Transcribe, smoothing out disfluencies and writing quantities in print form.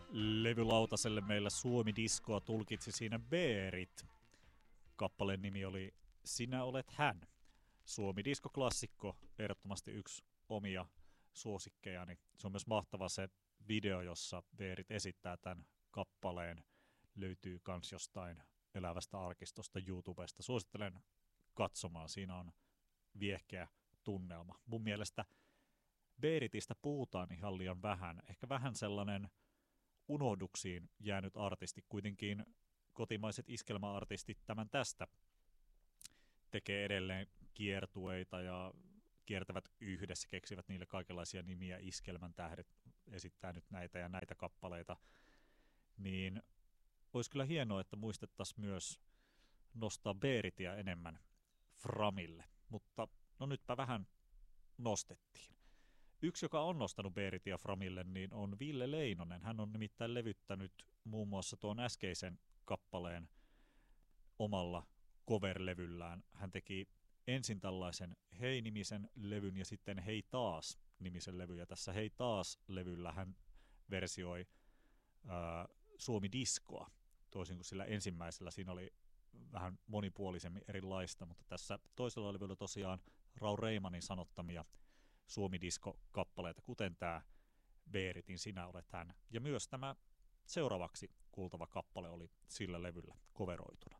levylautaselle meillä Suomi-diskoa tulkitsi siinä Beerit. Kappaleen nimi oli Sinä olet hän. Suomi-diskoklassikko, ehdottomasti yksi omia suosikkejani. Se on myös mahtava se video, jossa Beerit esittää tämän kappaleen. Löytyy kans jostain elävästä arkistosta YouTubesta. Suosittelen katsomaan, siinä on viehkeä tunnelma. Mun mielestä Beeritistä puhutaan ihan liian vähän. Ehkä vähän sellainen unohduksiin jäänyt artisti. Kuitenkin kotimaiset iskelmäartistit tämän tästä tekee edelleen kiertueita ja kiertävät yhdessä, keksivät niille kaikenlaisia nimiä, iskelmän tähdet esittää nyt näitä ja näitä kappaleita. Niin olisi kyllä hienoa, että muistettaisiin myös nostaa Beeritia enemmän framille, mutta no nytpä vähän nostettiin. Yksi, joka on nostanut Beeritia framille, niin on Ville Leinonen. Hän on nimittäin levyttänyt muun muassa tuon äskeisen kappaleen omalla cover-levyllään. Hän teki ensin tällaisen Hei-nimisen levyn ja sitten Hei taas-nimisen levyn. Ja tässä Hei taas-levyllä hän versioi Suomi-diskoa, toisin kuin sillä ensimmäisellä. Siinä oli vähän monipuolisemmin erilaista, mutta tässä toisella levyllä tosiaan Rau Reimanin sanottamia Suomi-disko-kappaleita, kuten tämä Beeritin Sinä olet hän. Ja myös tämä seuraavaksi kuultava kappale oli sillä levyllä coveroituna.